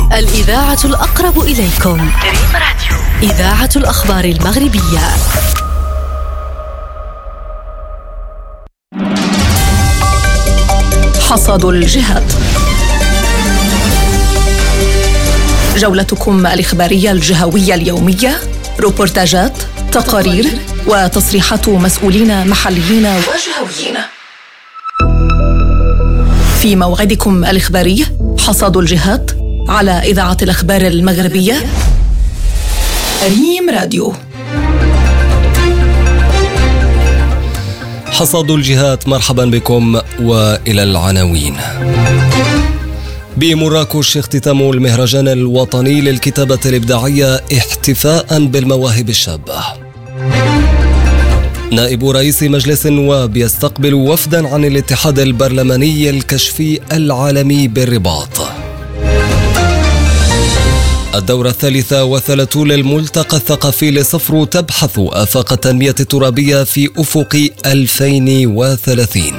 الإذاعة الأقرب إليكم. دريم راديو، إذاعة الأخبار المغربية. حصاد الجهات، جولتكم الإخبارية الجهوية اليومية، روبورتاجات، تقارير وتصريحات مسؤولين محليين وجهويين. في موعدكم الإخباري حصاد الجهات على إذاعة الأخبار المغربية دريم راديو. حصاد الجهات، مرحبا بكم وإلى العناوين. بمراكش اختتام المهرجان الوطني للكتابة الإبداعية احتفاء بالمواهب الشابة. نائب رئيس مجلس النواب يستقبل وفدا عن الاتحاد البرلماني الكشفي العالمي بالرباط. الدورة 33 للملتقى الثقافي لصفر تبحث آفاق التنمية الترابية في أفق 2030.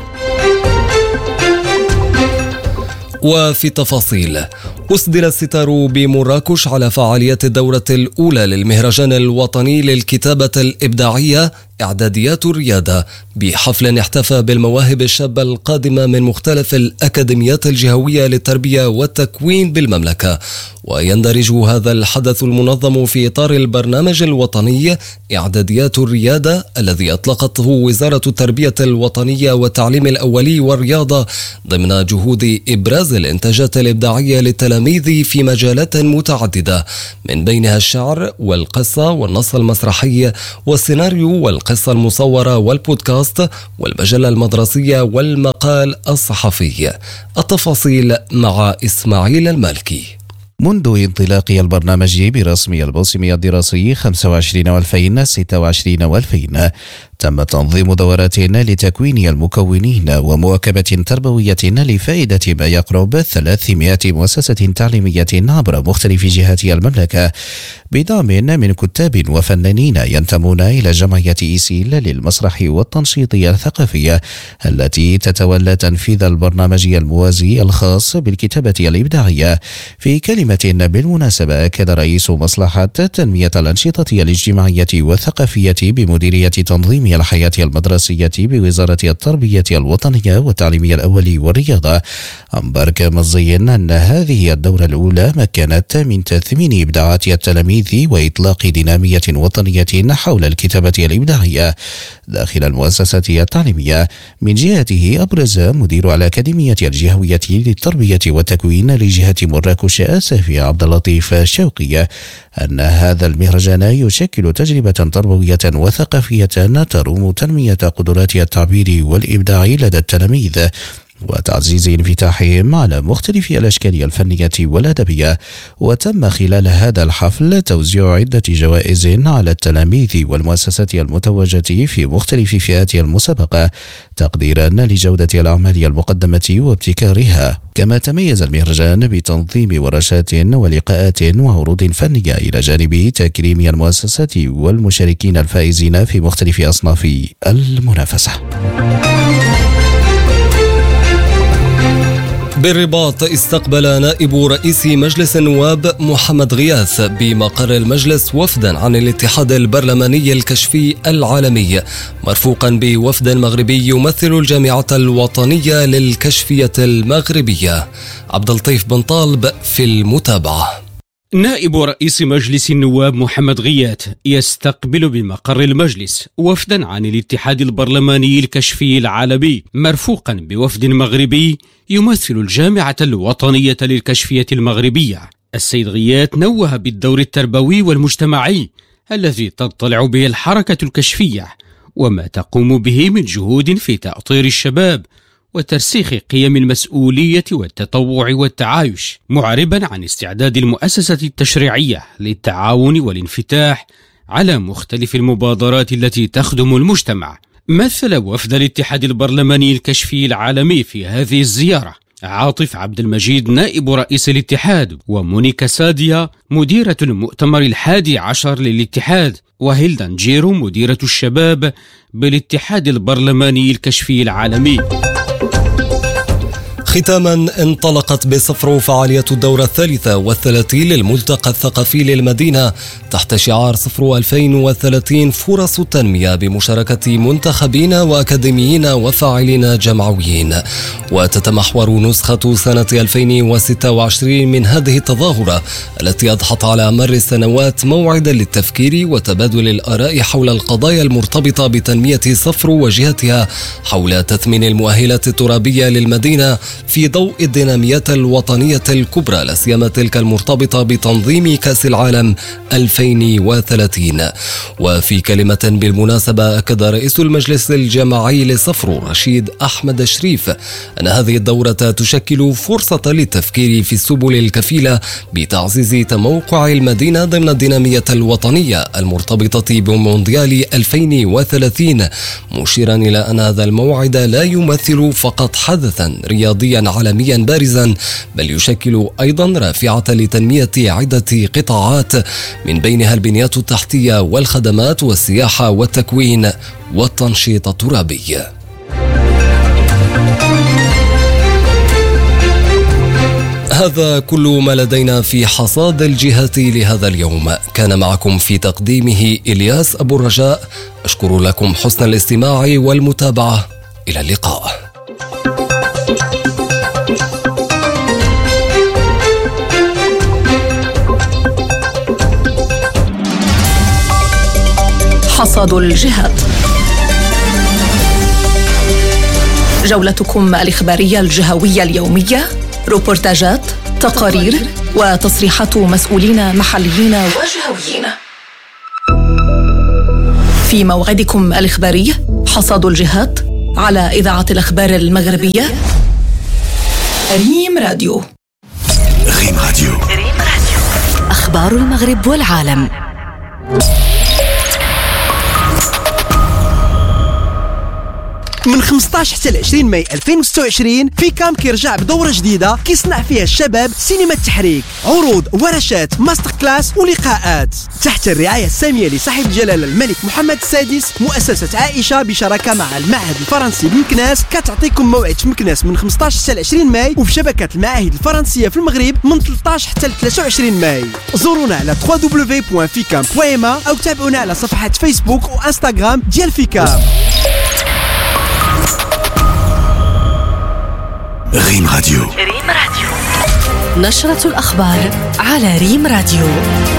وفي التفاصيل، أسدل الستار بمراكش على فعاليات الدورة الأولى للمهرجان الوطني للكتابة الإبداعية إعداديات الريادة، بحفل احتفى بالمواهب الشابة القادمة من مختلف الأكاديميات الجهوية للتربية والتكوين بالمملكة. ويندرج هذا الحدث المنظم في إطار البرنامج الوطني إعداديات الريادة الذي أطلقته وزارة التربية الوطنية والتعليم الأولي والرياضة ضمن جهود إبراز الإنتاجات الإبداعية للتلاميذ في مجالات متعددة، من بينها الشعر والقصة والنص المسرحي والسيناريو والقصة المصورة والبودكاست والمجلة المدرسية والمقال الصحفي. التفاصيل مع إسماعيل المالكي. منذ انطلاق البرنامج برسمي الموسم الدراسي 25/2026 تم تنظيم دورات لتكوين المكونين ومواكبة تربوية لفائدة ما يقرب 300 مؤسسة تعليمية عبر مختلف جهات المملكة، بدعم من كتاب وفنانين ينتمون إلى جمعية إيسيل للمسرح والتنشيط الثقافي التي تتولى تنفيذ البرنامج الموازي الخاص بالكتابة الإبداعية. في كلمة بالمناسبة، أكد رئيس مصلحة تنمية الأنشطة الاجتماعية والثقافية بمديرية تنظيم الحياة المدرسية بوزارة التربية الوطنية والتعليم الأولي والرياضة أنبر كمزي أن هذه الدورة الأولى مكنت من تثمين إبداعات التلاميذ وإطلاق دينامية وطنية حول الكتابة الإبداعية داخل المؤسسة التعليمية. من جهته، أبرز مدير الأكاديمية الجهوية للتربية والتكوين لجهة مراكش آسف عبد اللطيف الشوقي أن هذا المهرجان يشكل تجربة تربوية وثقافية تروم تنمية قدرات التعبير والإبداع لدى التلاميذ وتعزيز انفتاحهم على مختلف الأشكال الفنية والأدبية. وتم خلال هذا الحفل توزيع عدة جوائز على التلاميذ والمؤسسات المتوجة في مختلف فئات المسابقة تقديرا لجودة الأعمال المقدمة وابتكارها. كما تميز المهرجان بتنظيم ورشات ولقاءات وعروض فنية إلى جانب تكريم المؤسسات والمشاركين الفائزين في مختلف أصناف المنافسة. بالرباط استقبل نائب رئيس مجلس النواب محمد غياث بمقر المجلس وفدا عن الاتحاد البرلماني الكشفي العالمي، مرفوقا بوفد مغربي يمثل الجامعة الوطنية للكشفية المغربية. عبد اللطيف بن طالب في المتابعة. نائب رئيس مجلس النواب محمد غياث يستقبل بمقر المجلس وفدا عن الاتحاد البرلماني الكشفي العالمي، مرفوقا بوفد مغربي يمثل الجامعة الوطنية للكشفية المغربية. السيد غياث نوه بالدور التربوي والمجتمعي الذي تطلع به الحركة الكشفية وما تقوم به من جهود في تأطير الشباب وترسيخ قيم المسؤولية والتطوع والتعايش، معربا عن استعداد المؤسسة التشريعية للتعاون والانفتاح على مختلف المبادرات التي تخدم المجتمع. مثل وفد الاتحاد البرلماني الكشفي العالمي في هذه الزيارة عاطف عبد المجيد نائب رئيس الاتحاد، ومونيكا سادية مديرة المؤتمر 11 للاتحاد، وهيلدا نجيرو مديرة الشباب بالاتحاد البرلماني الكشفي العالمي. ختاما، انطلقت بصفرو فعالية الدورة 33 للملتقى الثقافي للمدينة تحت شعار صفرو 2030 فرص التنمية بمشاركة منتخبين وأكاديميين وفاعلين جمعويين. وتتمحور نسخة سنة 2026 من هذه التظاهرة التي أضحت على مر السنوات موعدا للتفكير وتبادل الآراء حول القضايا المرتبطة بتنمية صفرو وجهتها حول تثمين المؤهلات الترابية للمدينة في ضوء الديناميات الوطنية الكبرى، لا سيما تلك المرتبطة بتنظيم كأس العالم 2030. وفي كلمة بالمناسبة، أكد رئيس المجلس الجماعي لصفرو رشيد أحمد الشريف أن هذه الدورة تشكل فرصة للتفكير في السبل الكفيلة بتعزيز تموقع المدينة ضمن الدينامية الوطنية المرتبطة بمونديال 2030، مشيرا إلى أن هذا الموعد لا يمثل فقط حدثا رياضيا عالميا بارزا، بل يشكل أيضا رافعة لتنمية عدة قطاعات من بينها البنيات التحتية والخدمات والسياحة والتكوين والتنشيط الترابي. هذا كل ما لدينا في حصاد الجهات لهذا اليوم. كان معكم في تقديمه إلياس أبو الرجاء. أشكر لكم حسن الاستماع والمتابعة. إلى اللقاء. حصاد الجهات، جولتكم الإخبارية الجهوية اليومية، روبورتاجات، تقارير وتصريحات مسؤولين محليين وجهويين. في موعدكم الإخباري حصاد الجهات على إذاعة الأخبار المغربية ريم راديو. ريم راديو، أخبار المغرب والعالم. من 15 حتى ل 20 ماي 2026 فيكام كيرجع بدورة جديدة كيصنع فيها الشباب سينما التحريك، عروض، ورشات، ماستر كلاس ولقاءات تحت الرعاية السامية لصاحب الجلالة الملك محمد السادس. مؤسسة عائشة بشراكة مع المعهد الفرنسي بمكناس كتعطيكم موعد في مكناس من 15 حتى ل 20 ماي، وفي شبكة المعاهد الفرنسية في المغرب من 13 حتى ل 23 ماي. زورونا على www.ficam.ma أو تابعونا على صفحات فيسبوك وانستغرام ديال فيكام. ريم راديو، نشرة الأخبار على ريم راديو.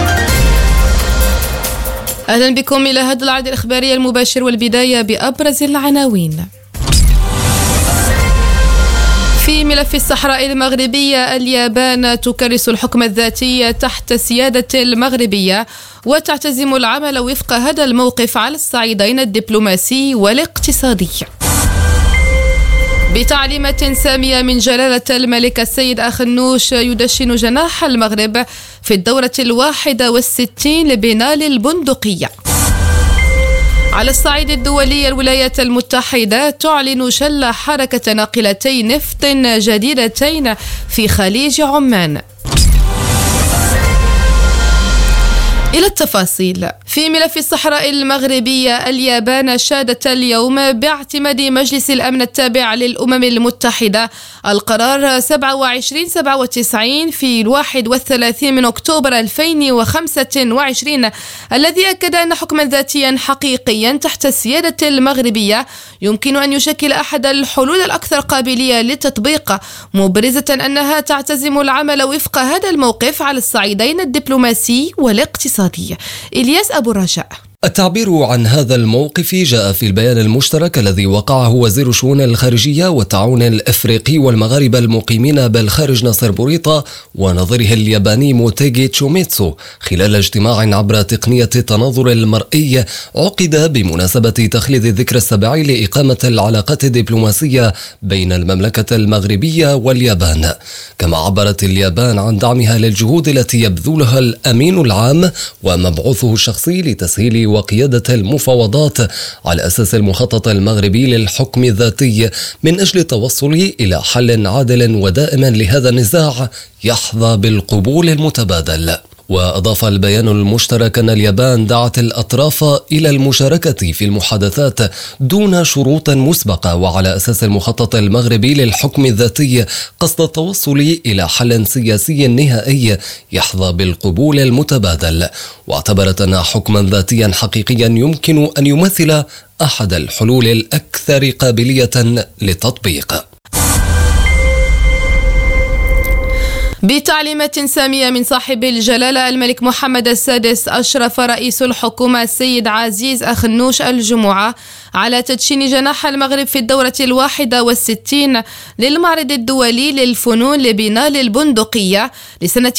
أهلا بكم إلى هذا العرض الإخباري المباشر، والبداية بأبرز العناوين. في ملف الصحراء المغربية، اليابان تكرس الحكم الذاتي تحت سيادة المغربية وتعتزم العمل وفق هذا الموقف على الصعيدين الدبلوماسي والاقتصادي. بتعليمة سامية من جلالة الملك السيد أخنوش يدشن جناح المغرب في الدورة 61 لبناء البندقية. على الصعيد الدولي، الولايات المتحدة تعلن شل حركة ناقلتي نفط جديدتين في خليج عمان. إلى التفاصيل. في ملف الصحراء المغربية، اليابان شادت اليوم باعتماد مجلس الأمن التابع للأمم المتحدة القرار 2797 في 31 من أكتوبر 2025 الذي أكد أن حكما ذاتيا حقيقيا تحت السيادة المغربية يمكن أن يشكل أحد الحلول الأكثر قابلية للتطبيق، مبرزة أنها تعتزم العمل وفق هذا الموقف على الصعيدين الدبلوماسي والاقتصادي. إلياس أبو الرجاء. التعبير عن هذا الموقف جاء في البيان المشترك الذي وقعه وزير الشؤون الخارجية والتعاون الأفريقي والمغاربة المقيمين بالخارج ناصر بوريطة ونظيره الياباني موتيغي تشوميتسو خلال اجتماع عبر تقنية التناظر المرئي عقد بمناسبة تخليد الذكرى السابع لإقامة العلاقات الدبلوماسية بين المملكة المغربية واليابان. كما عبرت اليابان عن دعمها للجهود التي يبذلها الأمين العام ومبعوثه الشخصي لتسهيل وقيادة المفاوضات على أساس المخطط المغربي للحكم الذاتي من أجل التوصل إلى حل عادل ودائم لهذا النزاع يحظى بالقبول المتبادل. وأضاف البيان المشترك أن اليابان دعت الأطراف إلى المشاركة في المحادثات دون شروط مسبقة وعلى أساس المخطط المغربي للحكم الذاتي قصد التوصل إلى حل سياسي نهائي يحظى بالقبول المتبادل، واعتبرت أن حكما ذاتيا حقيقيا يمكن أن يمثل أحد الحلول الأكثر قابلية للتطبيق. بتعليمات سامية من صاحب الجلالة الملك محمد السادس، أشرف رئيس الحكومة السيد عزيز أخنوش الجمعة على تدشين جناح المغرب في الدورة 61 للمعرض الدولي للفنون لبناء البندقية لسنة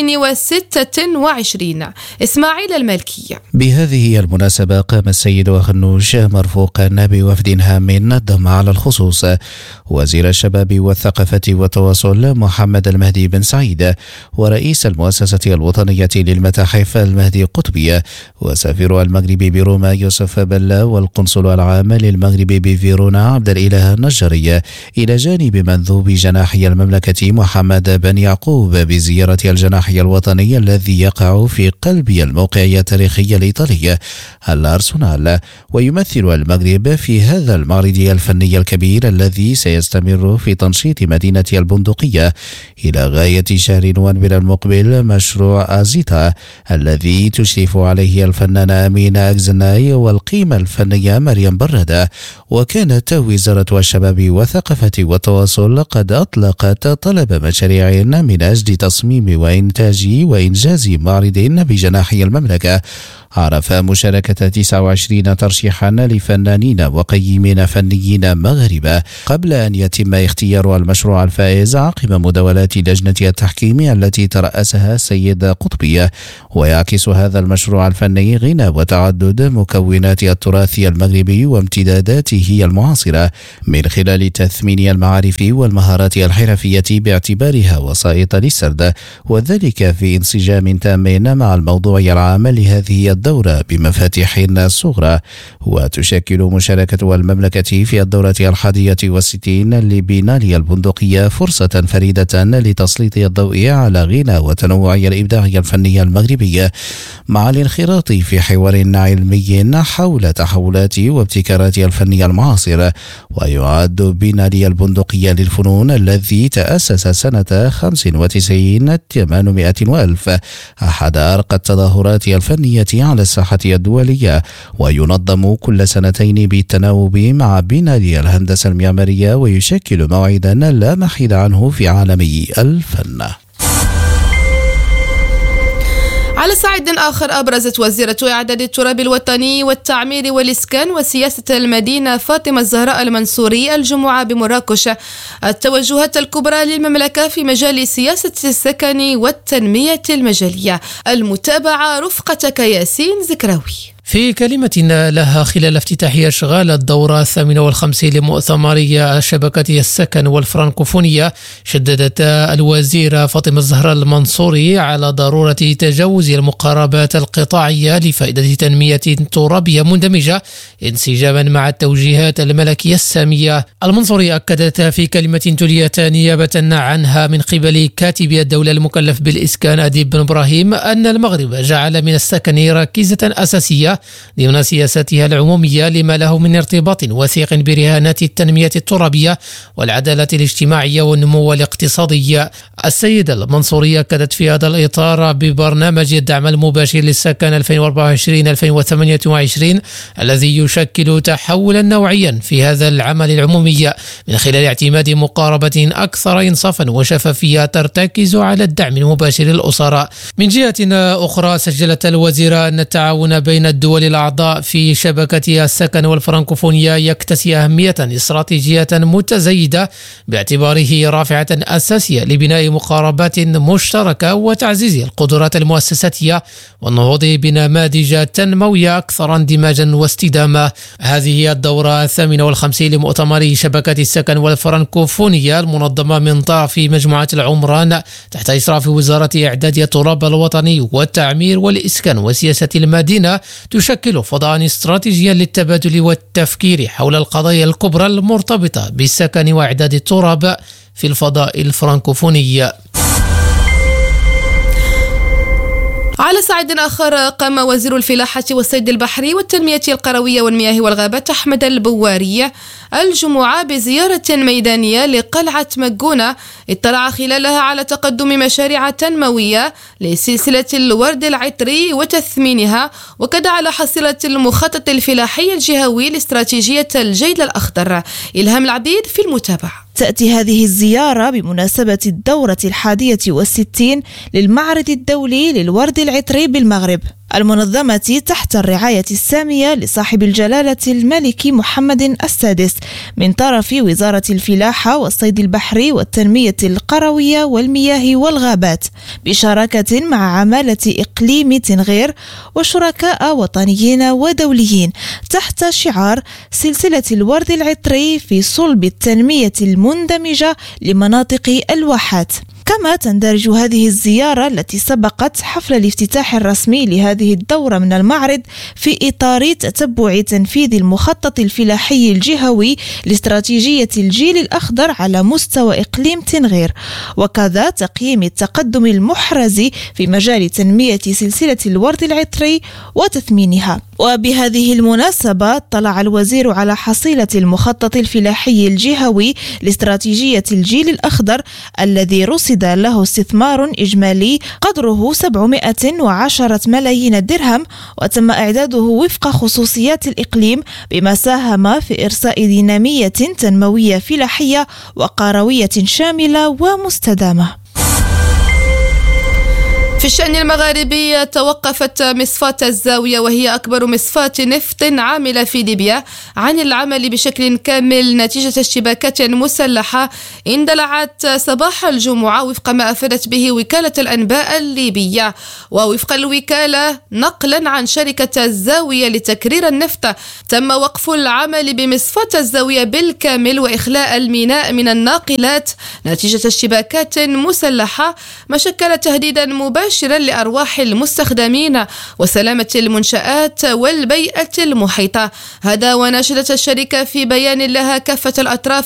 2026. إسماعيل المالكي. بهذه المناسبة قام السيد أخنوش مرفوقا بوفد هام ضم على الخصوص وزير الشباب والثقافة والتواصل محمد المهدي بن سعيد، ورئيس المؤسسة الوطنية للمتاحف المهدي قطبي، وسفير المغرب بروما يوسف بلا، والقنصل العام للمغرب بفيرونا عبد الإله النجاري، إلى جانب مندوب جناحي المملكة محمد بن يعقوب بزيارة الجناحي الوطني الذي يقع في قلب الموقعية التاريخية الإيطالية الأرسنال، ويمثل المغرب في هذا المعرض الفني الكبير الذي سيستمر في تنشيط مدينة البندقية إلى غاية شهر نوفمبر المقبل مشروع أزيتا الذي تشرف عليه الفنانة أمينة أكزناي والقيمة الفنية مريم برادة. وكانت وزارة الشباب والثقافة والتواصل قد أطلقت طلب مشاريع من أجل تصميم وإنتاج وإنجاز معرض بجناحي المملكة عرف مشاركة 29 ترشيحا لفنانين وقيمين فنيين مغاربة قبل أن يتم اختيار المشروع الفائز عقب مداولات لجنة التحكيم التي ترأسها السيد قطبي. ويعكس هذا المشروع الفني غنى وتعدد مكونات التراث المغربي وامتداداته المعاصرة من خلال تثمين المعارف والمهارات الحرفية باعتبارها وسائط للسرد، وذلك في انسجام تام مع الموضوع العام لهذه الدورة بمفاتيح صغرى. وتشكل مشاركة المملكة في الدورة 61 لبناء البندقية فرصة فريدة لتسليط الضوء على غنى وتنوع الإبداع الفني المغربي مع الانخراط في حوار علمي حول تحولات وابتكارات الفن المعاصر. ويعد بناء البندقية للفنون الذي تأسس سنة 95 800 وألف أحد أرقى التظاهرات الفنية على الساحة الدولية، وينظم كل سنتين بالتناوب مع بناء الهندسة المعمارية، ويشكل موعدا لا محيد عنه في عالم الفن. على صعيد آخر، أبرزت وزيرة إعداد التراب الوطني والتعمير والإسكان وسياسة المدينة فاطمة الزهراء المنصوري الجمعة بمراكش التوجهات الكبرى للمملكة في مجال سياسة السكن والتنمية المجالية. المتابعة رفقة ياسين زكراوي. في كلمة لها خلال افتتاح أشغال الدورة 58 لمؤتمر شبكة السكن والفرنكوفونية، شددت الوزيرة فاطمة الزهراء المنصوري على ضرورة تجاوز المقاربات القطاعية لفائدة تنمية ترابية مندمجة انسجاما مع التوجيهات الملكية السامية. المنصوري أكدت في كلمة تليت نيابة عنها من قبل كاتب الدولة المكلف بالإسكان أديب بن إبراهيم أن المغرب جعل من السكن ركيزة أساسية ضمن سياستها العمومية لما له من ارتباط وثيق برهانات التنمية الترابية والعدالة الاجتماعية والنمو الاقتصادي. السيدة المنصورية أكدت في هذا الإطار ببرنامج الدعم المباشر للسكن 2024-2028 الذي يشكل تحولا نوعيا في هذا العمل العمومي من خلال اعتماد مقاربة أكثر إنصافا وشفافية ترتكز على الدعم المباشر للأسر. من جهة أخرى، سجلت الوزيرة أن التعاون بين الدول الأعضاء في شبكة السكن والفرنكوفونية يكتسي أهمية استراتيجية متزايدة باعتباره رافعة أساسية لبناء مقاربات مشتركة وتعزيز القدرات المؤسساتية والنهوض بنماذج تنموية أكثر اندماجا واستدامة. هذه الدورة 58 لمؤتمر شبكة السكن والفرنكوفونية المنظمة من طرف مجموعة العمران تحت إشراف وزارة إعداد التراب الوطني والتعمير والإسكان وسياسة المدينة تشكل فضاء استراتيجيا للتبادل والتفكير حول القضايا الكبرى المرتبطة بالسكن وإعداد التراب في الفضاء الفرنكوفوني. على صعيد آخر، قام وزير الفلاحة والصيد البحري والتنمية القروية والمياه والغابات أحمد البواري الجمعة بزيارة ميدانية لقلعة مجونة اطلع خلالها على تقدم مشاريع تنموية لسلسلة الورد العطري وتثمينها، وكذا على حصيلة المخطط الفلاحي الجهوي لاستراتيجية الجيل الأخضر. إلهام العبيد في المتابعة. تأتي هذه الزيارة بمناسبة الدورة 61 للمعرض الدولي للورد العطري بالمغرب، المنظمة تحت الرعاية السامية لصاحب الجلالة الملك محمد السادس من طرف وزارة الفلاحة والصيد البحري والتنمية القروية والمياه والغابات، بشراكة مع عمالة إقليم تنغير وشركاء وطنيين ودوليين، تحت شعار سلسلة الورد العطري في صلب التنمية المندمجة لمناطق الواحات. كما تندرج هذه الزيارة التي سبقت حفل الافتتاح الرسمي لهذه الدورة من المعرض في إطار تتبع تنفيذ المخطط الفلاحي الجهوي لاستراتيجية الجيل الأخضر على مستوى إقليم تنغير، وكذا تقييم التقدم المحرز في مجال تنمية سلسلة الورد العطري وتثمينها. وبهذه المناسبة اطلع الوزير على حصيلة المخطط الفلاحي الجهوي لاستراتيجية الجيل الأخضر الذي رصد له استثمار إجمالي قدره 710 ملايين درهم، وتم إعداده وفق خصوصيات الإقليم، بما ساهم في إرساء دينامية تنموية فلاحية وقروية شاملة ومستدامة. في الشأن المغاربي، توقفت مصفاة الزاوية وهي أكبر مصفاة نفط عاملة في ليبيا عن العمل بشكل كامل نتيجة اشتباكات مسلحة اندلعت صباح الجمعة وفق ما أفادت به وكالة الأنباء الليبية. ووفق الوكالة نقلا عن شركة الزاوية لتكرير النفط، تم وقف العمل بمصفاة الزاوية بالكامل وإخلاء الميناء من الناقلات نتيجة اشتباكات مسلحة، ما شكل تهديدا مباشرا لأرواح المستخدمين وسلامة المنشآت والبيئة المحيطة. هذا وناشدت الشركة في بيان لها كافة الأطراف